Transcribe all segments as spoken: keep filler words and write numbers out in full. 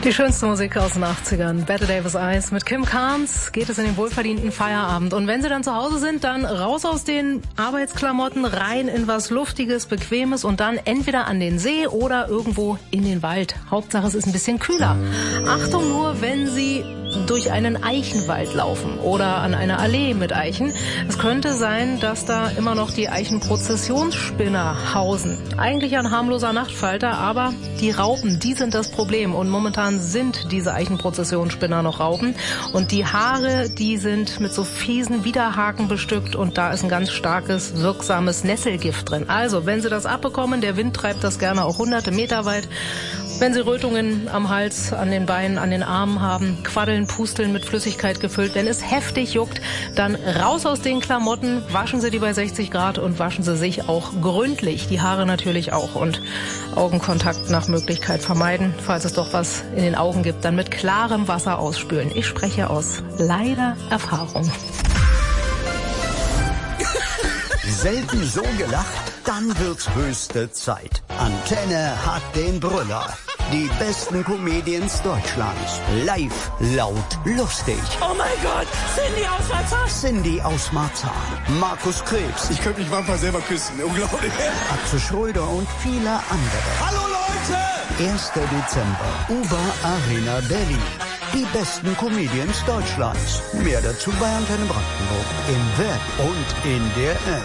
Die schönste Musik aus den achtzigern. Bette Davis Eyes. Mit Kim Carnes geht es in den wohlverdienten Feierabend. Und wenn Sie dann zu Hause sind, dann raus aus den Arbeitsklamotten, rein in was Luftiges, Bequemes und dann entweder an den See oder irgendwo in den Wald. Hauptsache, es ist ein bisschen kühler. Achtung nur, wenn Sie durch einen Eichenwald laufen oder an einer Allee mit Eichen. Es könnte sein, dass da immer noch die Eichenprozessionsspinner hausen. Eigentlich ein harmloser Nachtfalter, aber die Raupen, die sind das Problem. Und momentan sind diese Eichenprozessionsspinner noch Raupen. Und die Haare, die sind mit so fiesen Widerhaken bestückt und da ist ein ganz starkes, wirksames Nesselgift drin. Also, wenn Sie das abbekommen, der Wind treibt das gerne auch hunderte Meter weit. Wenn Sie Rötungen am Hals, an den Beinen, an den Armen haben, Quaddeln, Pusteln mit Flüssigkeit gefüllt, wenn es heftig juckt, dann raus aus den Klamotten, waschen Sie die bei sechzig Grad und waschen Sie sich auch gründlich, die Haare natürlich auch und Augenkontakt nach Möglichkeit vermeiden. Falls es doch was in den Augen gibt, dann mit klarem Wasser ausspülen. Ich spreche aus leider Erfahrung. Selten so gelacht, dann wird's höchste Zeit. Antenne hat den Brüller. Die besten Comedians Deutschlands. Live, laut, lustig. Oh mein Gott, Cindy aus Marzahn. Cindy aus Marzahn. Markus Krebs. Ich könnte mich manchmal selber küssen. Unglaublich. Atze Schröder und viele andere. Hallo Leute! erster Dezember. Uber Arena Berlin. Die besten Comedians Deutschlands. Mehr dazu bei Antenne Brandenburg. Im Web und in der App.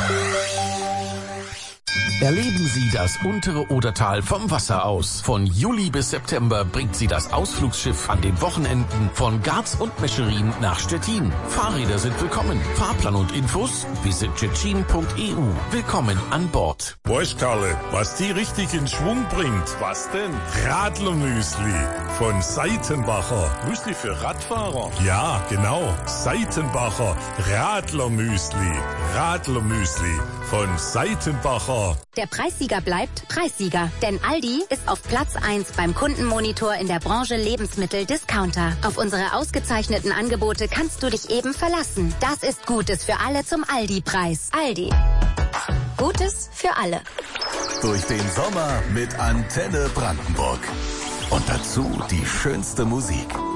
Erleben Sie das untere Odertal vom Wasser aus. Von Juli bis September bringt Sie das Ausflugsschiff an den Wochenenden von Garz und Mescherin nach Stettin. Fahrräder sind willkommen. Fahrplan und Infos visit tschetschen punkt e u. Willkommen an Bord. Weißt Karle, was die richtig in Schwung bringt? Was denn? Radlermüsli von Seitenbacher. Müsli für Radfahrer? Ja, genau. Seitenbacher Radlermüsli. Radlermüsli von Seitenbacher. Der Preissieger bleibt Preissieger, denn Aldi ist auf Platz eins beim Kundenmonitor in der Branche Lebensmittel-Discounter. Auf unsere ausgezeichneten Angebote kannst du dich eben verlassen. Das ist Gutes für alle zum Aldi-Preis. Aldi. Gutes für alle. Durch den Sommer mit Antenne Brandenburg. Und dazu die schönste Musik.